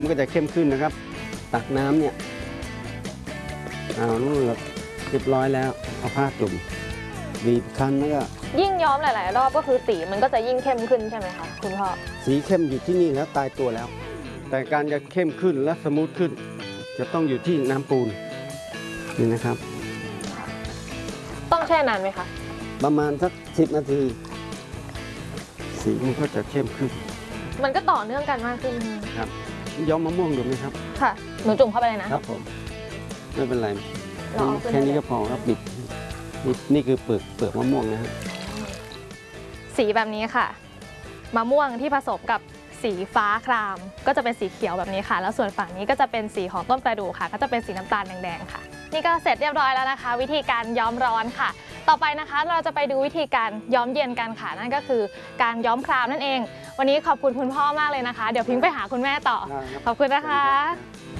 มันก็จะเข้มขึ้นนะครับ ตักน้ำเนี่ยนู่นเราเรียบร้อยแล้วเอาผ้าจุ่มบีบคั้นแล้วก็ยิ่งย้อมหลายๆรอบก็คือสีมันก็จะยิ่งเข้มขึ้นใช่ไหมคะคุณพ่อสีเข้มอยู่ที่นี่แล้วตายตัวแล้ว แต่การจะเข้มขึ้นและสมูทขึ้น จะต้องอยู่ที่น้ำปูนนี่นะครับต้องแช่นานไหมคะประมาณสัก10 นาที สีมันก็จะเข้มขึ้นมันก็ต่อเนื่องกันมากขึ้นครับย้อมมะม่วงดูไหมครับค่ะหนูจุ่มเข้าไปเลยนะครับผมไม่เป็นไรแค่นี้ก็พอครับบิดนี่คือเปลือกมะม่วงนะฮะสีแบบนี้ค่ะมะม่วงที่ผสมกับสีฟ้าครามก็จะเป็นสีเขียวแบบนี้ค่ะแล้วส่วนฝั่งนี้ก็จะเป็นสีของต้นประดู่ค่ะก็จะเป็นสีน้ำตาลแดงๆค่ะนี่ก็เสร็จเรียบร้อยแล้วนะคะวิธีการย้อมร้อนค่ะต่อไปนะคะเราจะไปดูวิธีการย้อมเย็นกันค่ะนั่นก็คือการย้อมครามนั่นเองวันนี้ขอบคุณคุณพ่อมากเลยนะคะเดี๋ยวพิงไปหาคุณแม่ต่อขอบคุณนะคะ